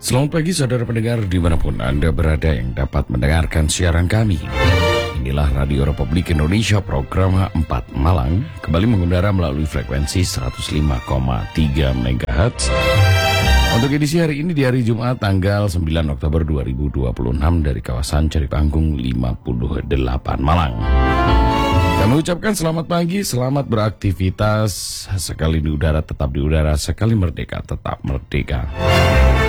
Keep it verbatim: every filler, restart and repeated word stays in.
Selamat pagi saudara pendengar dimanapun Anda berada yang dapat mendengarkan siaran kami. Inilah Radio Republik Indonesia program empat Malang kembali mengudara melalui frekuensi seratus lima koma tiga megahertz. Untuk edisi hari ini di hari Jumat tanggal sembilan Oktober dua ribu dua puluh enam dari kawasan Caripanggung lima puluh delapan Malang. Kami ucapkan selamat pagi, selamat beraktivitas, sekali di udara tetap di udara, sekali merdeka tetap merdeka.